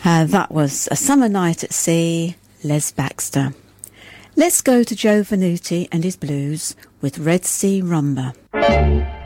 That was A Summer Night at Sea, Les Baxter. Let's go to Joe Venuti and his blues with Red Sea Rumba.